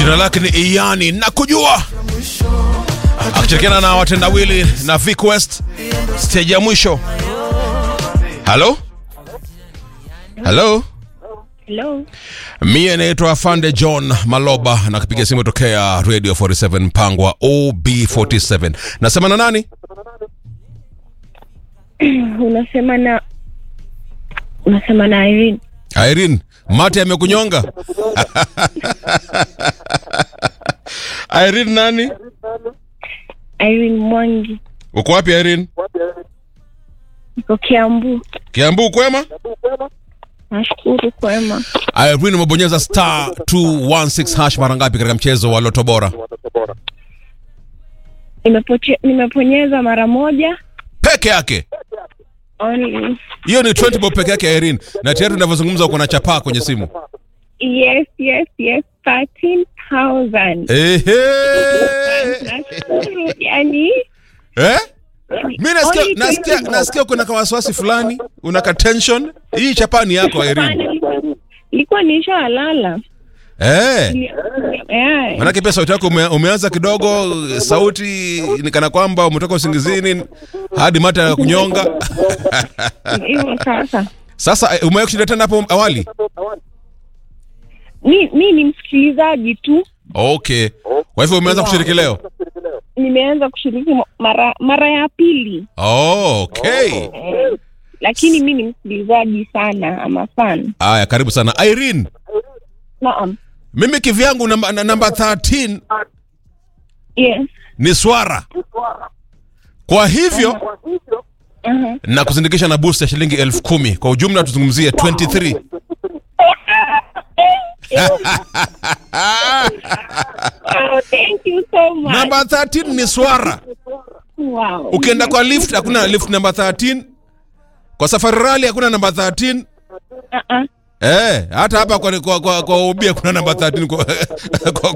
Jina lake ni Iyani nakujua, akishirikiana na Watendawili na Vic West. Stage ya mwisho. Hello? Hello? Hello. Mie naitwa Afande John Maloba na kupiga simu tokea Radio 47 Mpangwa OB47. Nasema na nani? Unasema na Irene. Irene, mate amekunyonga. Irene nani? Irene Mwangi. Uko wapi Irene? Niko Kiambu. Kiambu kwema? Nashukuru kwema. Irene umebonyeza star 216 hash mara ngapi katika mchezo wa Loto Bora? Nimeponyeza mara moja Peke yake. only. Hiyo ni 20 bob peke yake Irene. Na tayari tunavyozungumza uko na chapa kwenye simu. Yes. 13,000. Ehe. Nashukuru yani. Mimi nasikia kuna kawaswasi fulani, una ka tension. Hii chapani yako Irene. Ilikuwa nishalala. Manake pia sauti yako umeanza kidogo, sauti ni kana kwamba umetoka usingizini hadi mata ya kunyonga. Hivyo sasa. Sasa umewahi kushinda tena hapo awali? Mimi ni msikilizaji tu. Okay. Kwa hivyo umeanza kushiriki leo? Nimeanza kushiriki mara ya pili. Okay. Lakini mimi ni msikilizaji sana, ama fan. Aya, karibu sana Irene. Naam. Mimi kivyangu namba 13 Yes. ni swara. Kwa hivyo na kuzindikisha na boost ya shilingi 10,000. Kwa ujumla tuzungumzie 23. Oh, thank you so much. Namba 13 ni swara. Wow. Ukienda kwa lift hakuna lift namba 13. Kwa Safari Rally hakuna namba 13. Hata hapa kwa ubia kuna namba 13 kwa